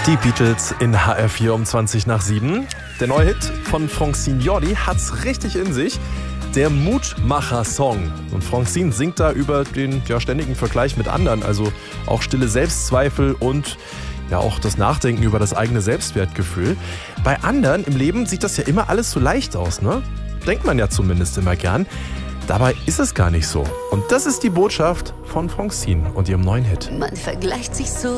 Die Beatles in HR4 um 20 nach 7. Der neue Hit von Francine Jordi hat's richtig in sich. Der Mutmacher-Song. Und Francine singt da über den ständigen Vergleich mit anderen, also auch stille Selbstzweifel und auch das Nachdenken über das eigene Selbstwertgefühl. Bei anderen im Leben sieht das ja immer alles so leicht aus, ne? Denkt man ja zumindest immer gern. Dabei ist es gar nicht so. Und das ist die Botschaft von Francine und ihrem neuen Hit. Man vergleicht sich so